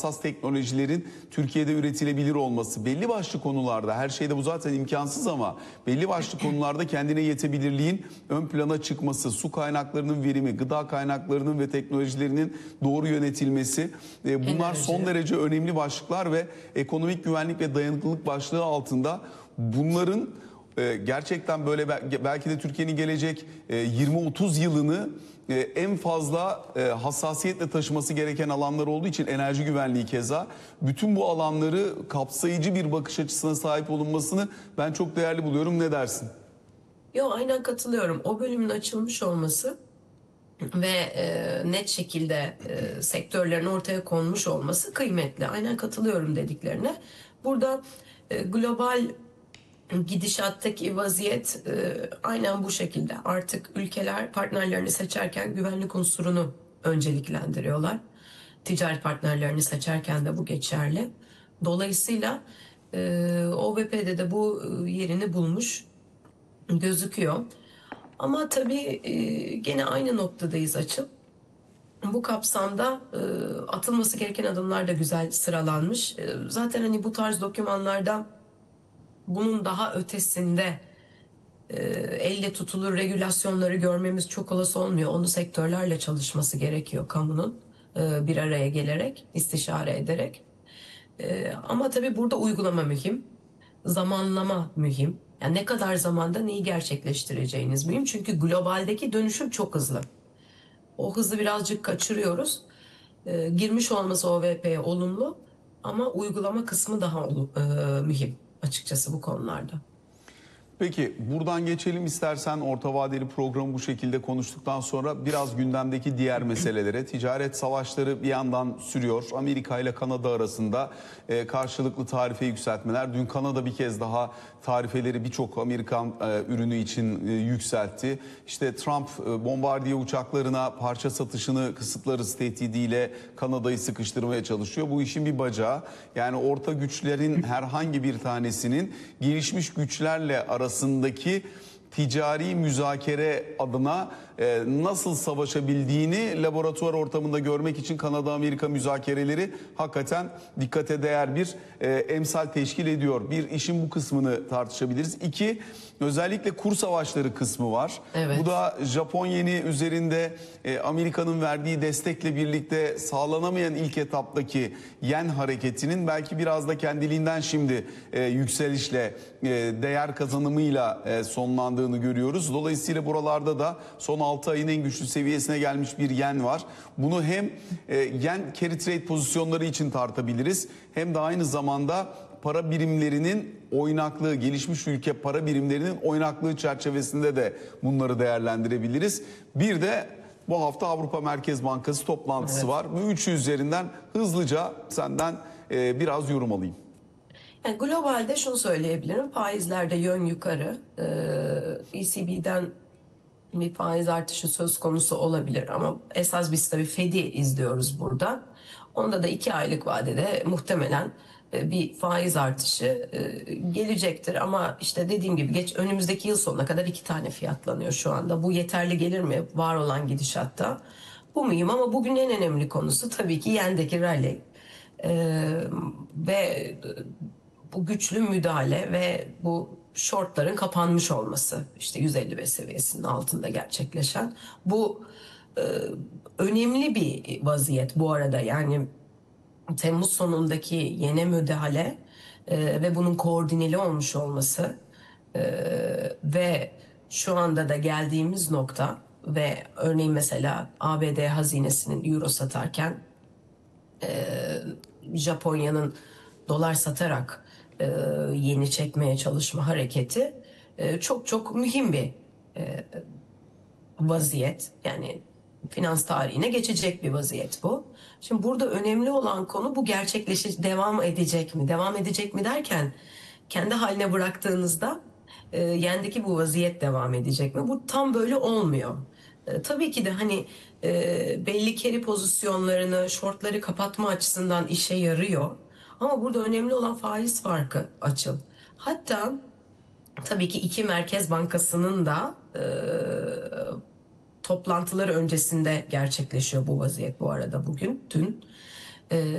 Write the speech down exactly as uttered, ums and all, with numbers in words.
hassas teknolojilerin Türkiye'de üretilebilir olması, belli başlı konularda, her şeyde bu zaten imkansız ama belli başlı konularda kendine yetebilirliğin ön plana çıkması, su kaynaklarının verimi, gıda kaynaklarının ve teknolojilerinin doğru yönetilmesi, e, bunlar Enerji. son derece önemli başlıklar ve ekonomik güvenlik ve dayanıklılık başlığı altında bunların e, gerçekten böyle belki de Türkiye'nin gelecek e, yirmi otuz yılını e, en fazla e, hassasiyetle taşıması gereken alanlar olduğu için enerji güvenliği keza bütün bu alanları kapsayıcı bir bakış açısına sahip olunmasını ben çok değerli buluyorum. Ne dersin? Yo, aynen katılıyorum. O bölümün açılmış olması ve e, net şekilde e, sektörlerin ortaya konmuş olması kıymetli. Aynen katılıyorum dediklerine. Burada e, global gidişattaki vaziyet e, aynen bu şekilde. Artık ülkeler partnerlerini seçerken güvenlik unsurunu önceliklendiriyorlar. Ticaret partnerlerini seçerken de bu geçerli. Dolayısıyla e, O V P'de de bu e, yerini bulmuş gözüküyor. Ama tabii e, gene aynı noktadayız Açıl. Bu kapsamda e, atılması gereken adımlar da güzel sıralanmış. E, zaten hani bu tarz dokümanlarda bunun daha ötesinde e, elle tutulur regülasyonları görmemiz çok olası olmuyor. Onu sektörlerle çalışması gerekiyor kamunun e, bir araya gelerek, istişare ederek. E, ama tabii burada uygulama mühim, zamanlama mühim. Yani ne kadar zamanda neyi gerçekleştireceğiniz mühim. Çünkü globaldeki dönüşüm çok hızlı. O hızı birazcık kaçırıyoruz. E, girmiş olması O V P'ye olumlu ama uygulama kısmı daha olu- e, mühim açıkçası bu konularda. Peki buradan geçelim istersen orta vadeli programı bu şekilde konuştuktan sonra biraz gündemdeki diğer meselelere. Ticaret savaşları bir yandan sürüyor. Amerika ile Kanada arasında e, karşılıklı tarife yükseltmeler. Dün Kanada bir kez daha tarifeleri birçok Amerikan e, ürünü için e, yükseltti. İşte Trump e, bombardiye uçaklarına parça satışını kısıtlarız tehdidiyle Kanada'yı sıkıştırmaya çalışıyor. Bu işin bir bacağı. Yani orta güçlerin herhangi bir tanesinin gelişmiş güçlerle arasında arasındaki ticari müzakere adına e, nasıl savaşabildiğini laboratuvar ortamında görmek için Kanada-Amerika müzakereleri hakikaten dikkate değer bir e, emsal teşkil ediyor. Bir, işin bu kısmını tartışabiliriz. İki, özellikle kur savaşları kısmı var. Evet. Bu da Japon yeni üzerinde e, Amerika'nın verdiği destekle birlikte sağlanamayan ilk etaptaki yen hareketinin belki biraz da kendiliğinden şimdi e, yükselişle, e, değer kazanımıyla e, sonlandığını görüyoruz. Dolayısıyla buralarda da son altı ayın en güçlü seviyesine gelmiş bir yen var. Bunu hem e, yen carry trade pozisyonları için tartabiliriz hem de aynı zamanda para birimlerinin oynaklığı, gelişmiş ülke para birimlerinin oynaklığı çerçevesinde de bunları değerlendirebiliriz. Bir de bu hafta Avrupa Merkez Bankası toplantısı evet. var. Bu üçü üzerinden hızlıca senden e, biraz yorum alayım. Yani globalde şunu söyleyebilirim. Faizlerde yön yukarı. Ee, E C B'den bir faiz artışı söz konusu olabilir ama esas biz tabii Fed'i izliyoruz burada. Onda da iki aylık vadede muhtemelen bir faiz artışı gelecektir ama işte dediğim gibi geç önümüzdeki yıl sonuna kadar iki tane fiyatlanıyor şu anda. Bu yeterli gelir mi var olan gidişatta? Bu mühim ama bugün en önemli konusu tabii ki yendeki rally ee, ve bu güçlü müdahale ve bu shortların kapanmış olması, işte yüz elli beş seviyesinin altında gerçekleşen bu e, önemli bir vaziyet bu arada. Yani Temmuz sonundaki yeni müdahale e, ve bunun koordineli olmuş olması e, ve şu anda da geldiğimiz nokta ve örneğin mesela A B D hazinesinin euro satarken e, Japonya'nın dolar satarak e, yeni çekmeye çalışma hareketi e, çok çok mühim bir e, vaziyet. Yani finans tarihine geçecek bir vaziyet bu. Şimdi burada önemli olan konu bu gerçekleşecek, devam edecek mi? Devam edecek mi derken kendi haline bıraktığınızda e, yendeki bu vaziyet devam edecek mi? Bu tam böyle olmuyor. E, tabii ki de hani e, belli carry pozisyonlarını, shortları kapatma açısından işe yarıyor. Ama burada önemli olan faiz farkı Açıl. Hatta tabii ki iki Merkez Bankası'nın da e, toplantıları öncesinde gerçekleşiyor bu vaziyet bu arada bugün, dün. E,